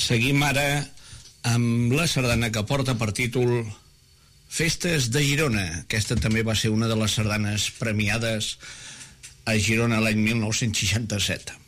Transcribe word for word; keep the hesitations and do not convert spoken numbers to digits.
Seguim ara amb la sardana que porta per títol Festes de Girona. Aquesta també va ser una de les sardanes premiades a Girona l'any mil nou-cents seixanta-set.